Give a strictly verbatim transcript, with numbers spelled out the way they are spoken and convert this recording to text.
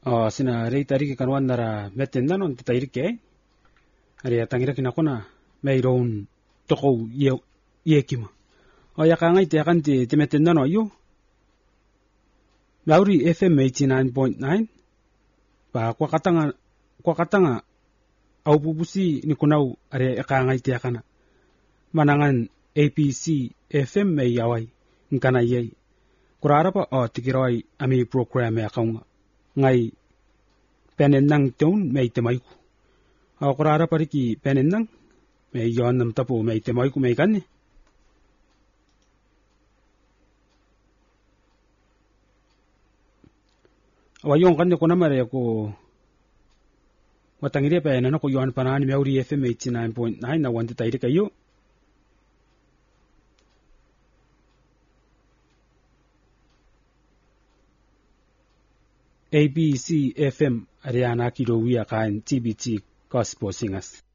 Oh, sina rei tariki kanwan nara metenda non te tairike. Ari atangira kina kona meiron toko ye yekima. O ya kangai te kan te te metenda no yo. Lauri F M eighty-nine point nine. Ba kwa katanga kwa katanga au bubusi ni kunau ari kangai te kana. Manangan A P C F M me yawai ngana yei. Kurara pa o tikiroi ami program ya kaunga. Ngai penenang ton me te maiku. O kurara pariki penenang me yon nam tapu me te maiku me kanne. Wa yon kanne kona mare ko watangire pa ena no ko yon panani me uri F M eighty-nine point nine na wante taire kayo. A B C F M Ariana Kido Wia Kain T B T Gospel Singers.